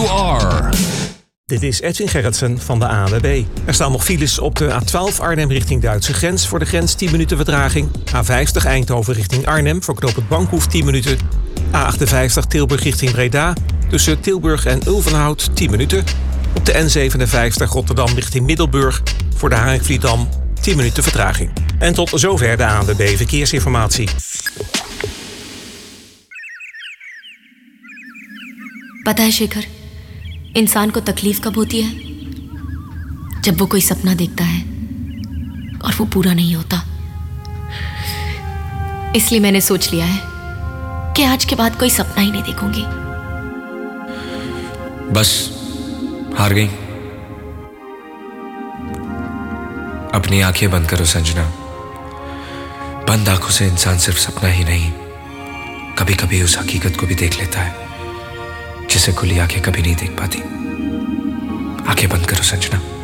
you are. Dit is Edwin Gerritsen van de ANWB. Er staan nog files op de A12 Arnhem richting Duitse grens. Voor de grens 10 minuten vertraging. A50 Eindhoven richting Arnhem voor knooppunt Bankhoef 10 minuten. A58 Tilburg richting Breda. Tussen Tilburg en Ulvenhout 10 minuten. Op de N57 Rotterdam richting Middelburg. Voor de Haringvlietdam 10 minuten vertraging. En tot zover de ANWB Verkeersinformatie. पता है शेखर, इंसान को तकलीफ कब होती है? जब वो कोई सपना देखता है और वो पूरा नहीं होता। इसलिए मैंने सोच लिया है कि आज के बाद कोई सपना ही नहीं देखूंगी। बस हार गई। अपनी आंखें बंद करो संजना। बंद आंखों से इंसान सिर्फ सपना ही नहीं, कभी कभी उस हकीकत को भी देख लेता है जिसे खुली आंखें कभी नहीं देख पाती। आंखें बंद करो संजना।